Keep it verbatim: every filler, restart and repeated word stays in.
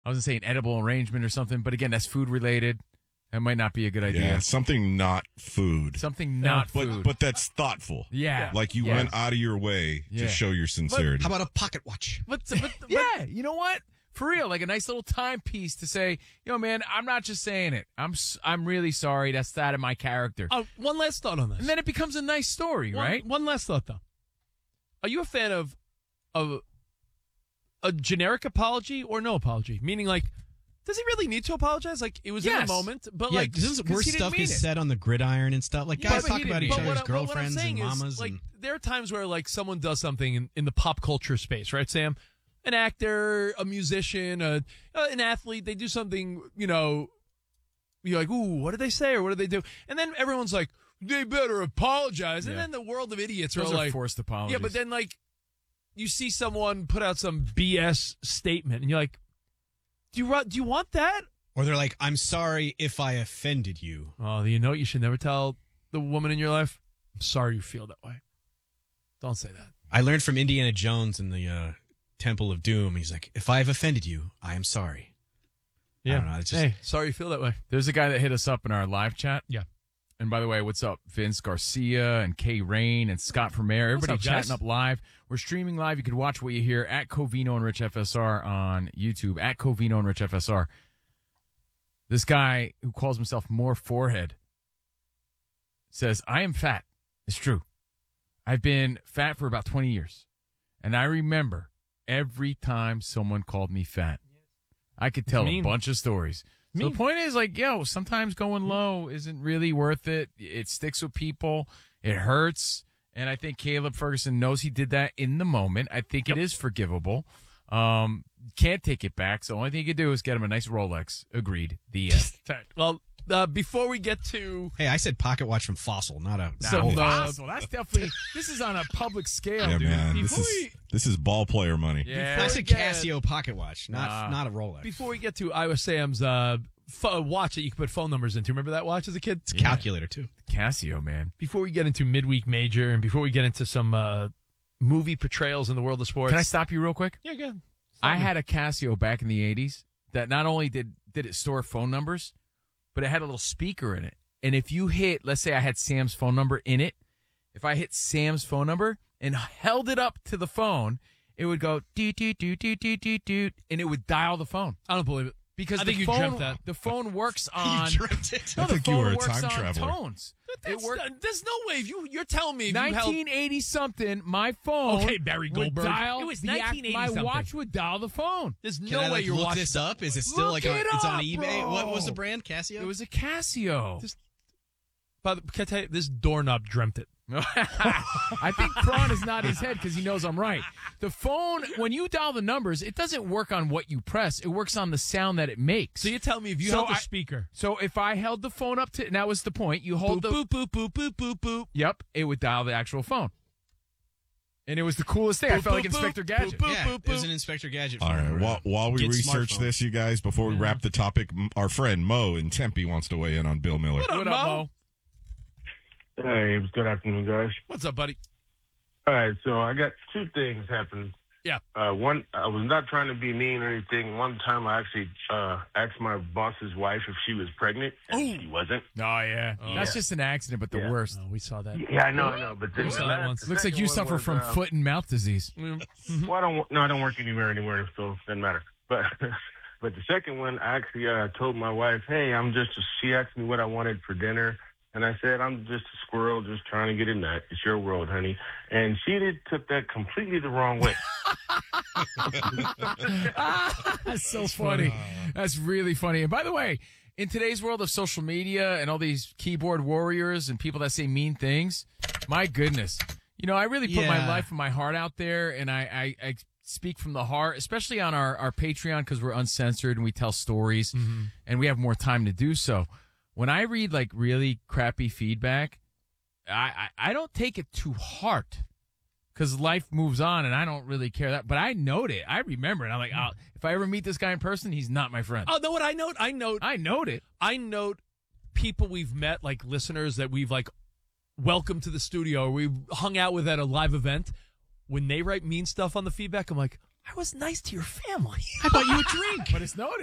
I was going to say an edible arrangement or something, but again, that's food related. That might not be a good idea. Yeah, something not food. Something not but, food. But that's thoughtful. Yeah. Like you yeah. went out of your way Yeah. to show your sincerity. How about a pocket watch? But, but, but yeah, you know what? For real, like a nice little timepiece to say, yo, man, I'm not just saying it. I'm I'm really sorry. That's that of my character. Uh, one last thought on this. And then it becomes a nice story, one, right? One last thought, though. Are you a fan of of a generic apology or no apology? Meaning, like, does he really need to apologize? Like, it was Yes. in the moment, but Yeah, like, this is 'cause worse he didn't stuff mean is it. said on the gridiron and stuff. Like, Yeah, guys but talk he about didn't each mean it. But other's what, I- but what I'm girlfriends and saying is, mamas. like, and, there are times where like someone does something in, in the pop culture space, right, Sam? An actor, a musician, a, uh, an athlete, they do something, you know, you're like, ooh, what did they say or what did they do? And then everyone's like, they better apologize. And Yeah. then the world of idiots Those are are like, forced apologies. yeah, but then like, you see someone put out some B S statement and you're like, do you, ru- do you want that? or they're like, I'm sorry if I offended you. Oh, you know what you should never tell the woman in your life? I'm sorry you feel that way. Don't say that. I learned from Indiana Jones in the uh, Temple of Doom. He's like, if I have offended you, I am sorry. Yeah. I don't know, it's just- Hey, sorry you feel that way. There's a guy that hit us up in our live chat. Yeah. And by the way, what's up, Vince Garcia and Kay Rain and Scott from Air? Everybody What's up, chatting guys? up live. We're streaming live. You can watch what you hear at Covino and Rich F S R on YouTube, at Covino and Rich F S R. This guy who calls himself More Forehead says, I am fat. It's true. I've been fat for about twenty years. And I remember every time someone called me fat. I could tell a mean. bunch of stories. So Mean. the point is, like, yo, sometimes going low isn't really worth it. It sticks with people. It hurts. And I think Caleb Ferguson knows he did that in the moment. I think it is forgivable. Um, can't take it back. So the only thing you can do is get him a nice Rolex. Agreed. The end. Well, uh, before we get to Hey, I said pocket watch from Fossil, not a. So uh, possible. That's definitely, this is on a public scale, yeah, dude. man. This Before is we- this is ball player money. Yeah. I we said get- Casio pocket watch, not Nah. not a Rolex. before we get to Iowa Sam's uh, pho- watch that you can put phone numbers into. Remember that watch as a kid? It's a calculator too. Casio, man. Before we get into midweek major and before we get into some uh, movie portrayals in the world of sports. Can I stop you real quick? Yeah, good. I had a Casio back in the eighties that not only did, did it store phone numbers, but it had a little speaker in it. And if you hit, let's say I had Sam's phone number in it, if I hit Sam's phone number and held it up to the phone, it would go doot, doot, doot, doot, doot, doot, doot, and it would dial the phone. I don't believe it. Because I the think you phone, dreamt that. The phone works on. You dreamt it. No, I the think you phone were a works time on traveler. tones. That's It worked. not- there's no way. If you, you're telling me if you held... nineteen eighty something, my phone Okay, Barry would Goldberg. dial It was the act- nineteen eighty my something. watch would dial the phone. There's Can no I way like, you're look watching this up? Is it still Look like a, it it's on up, eBay? bro. What was the brand? Casio. It was a Casio. This- By the, can I tell you, this doorknob dreamt it. I think Prawn is nodding his head because he knows I'm right. The phone, when you dial the numbers, it doesn't work on what you press. It works on the sound that it makes. So you tell me if you So held the I- speaker. So if I held the phone up to, and that was the point, you hold Boop, the, boop, boop, boop, boop, boop, boop. yep, it would dial the actual phone. And it was the coolest thing. I Boop, felt like boop, Inspector boop, Gadget. boop, boop. yeah, it was an Inspector Gadget. All phone right. or, While, uh, while we Get research smartphone. this, you guys, before we wrap the topic, m- our friend Mo in Tempe wants to weigh in on Bill Miller. What up, What up, Mo? Mo? Hey, good afternoon, guys. What's up, buddy? All right, so I got two things happening. Yeah. Uh, one, I was not trying to be mean or anything. One time, I actually uh, asked my boss's wife if she was pregnant, and she wasn't. Oh, yeah. That's just an accident, but the Yeah. worst. Oh, we saw that. Yeah, I know, I know. But then We saw the that last- once. the Looks like second you one suffer was, from uh, foot and mouth disease. Well, I don't. No, I don't work anywhere anymore, so it doesn't matter. But but the second one, I actually uh, told my wife, "Hey, I'm just." She asked me what I wanted for dinner, and I said, "I'm just a squirrel, just trying to get a nut. It's your world, honey." And she did took that completely the wrong way. That's so funny. That's really funny. And by the way, in today's world of social media and all these keyboard warriors and people that say mean things, my goodness. You know, I really put my Yeah. life and my heart out there, and I, I, I speak from the heart, especially on our, our Patreon because we're uncensored and we tell stories and we have more time to do so. When I read like really crappy feedback, I, I, I don't take it to heart. Because life moves on, and I don't really care that. But I note it. I remember it. I'm like, oh, if I ever meet this guy in person, he's not my friend. Oh, know what I note? I note. I note it. I note people we've met, like listeners that we've like welcomed to the studio or we've hung out with at a live event. When they write mean stuff on the feedback, I'm like, I was nice to your family. I bought you a drink. But it's noted.